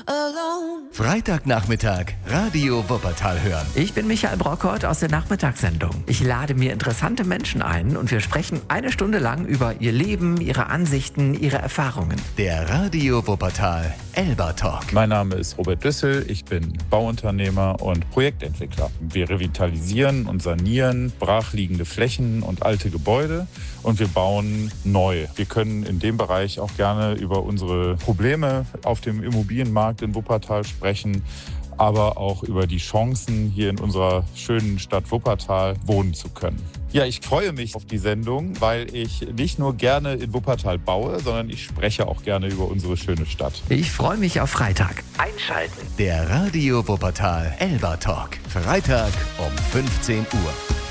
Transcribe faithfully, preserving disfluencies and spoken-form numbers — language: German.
alone. Freitagnachmittag, Radio Wuppertal hören. Ich bin Michael Brockert aus der Nachmittagssendung. Ich lade mir interessante Menschen ein und wir sprechen eine Stunde lang über ihr Leben, ihre Ansichten, ihre Erfahrungen. Der Radio Wuppertal Elba Talk. Mein Name ist Robert Düssel, ich bin Bauunternehmer und Projektentwickler. Wir revitalisieren und sanieren brachliegende Flächen und alte Gebäude und wir bauen neu. Wir können in dem Bereich auch gerne über unsere Probleme auf dem Immobilienmarkt in Wuppertal sprechen, aber auch über die Chancen, hier in unserer schönen Stadt Wuppertal wohnen zu können. Ja, ich freue mich auf die Sendung, weil ich nicht nur gerne in Wuppertal baue, sondern ich spreche auch gerne über unsere schöne Stadt. Ich freue mich auf Freitag. Einschalten. Der Radio Wuppertal Elba Talk. Freitag um fünfzehn Uhr.